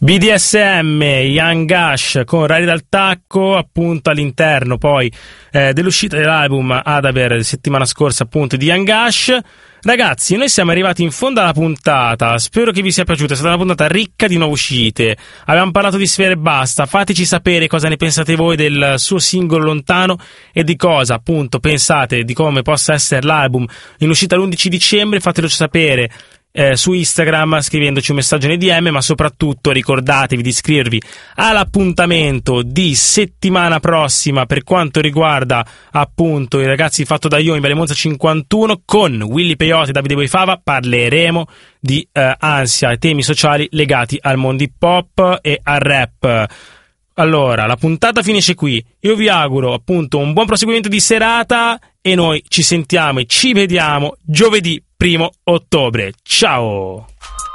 BDSM, Young Ash con Rari dal Tacco, appunto all'interno poi dell'uscita dell'album Adaver settimana scorsa, appunto, di Young Ash. Ragazzi, noi siamo arrivati in fondo alla puntata, spero che vi sia piaciuta, è stata una puntata ricca di nuove uscite, abbiamo parlato di Sfera Ebbasta, fateci sapere cosa ne pensate voi del suo singolo Lontano e di cosa appunto pensate di come possa essere l'album in uscita l'11 dicembre, fatelo sapere su Instagram scrivendoci un messaggio nei DM, ma soprattutto ricordatevi di iscrivervi all'appuntamento di settimana prossima per quanto riguarda appunto i ragazzi di Fatto da Io in Viale Monza 51 con Willy Peyote e Davide Boifava. Parleremo di ansia e temi sociali legati al mondo hip hop e al rap. Allora, la puntata finisce qui, io vi auguro appunto un buon proseguimento di serata e noi ci sentiamo e ci vediamo giovedì 1 ottobre. Ciao!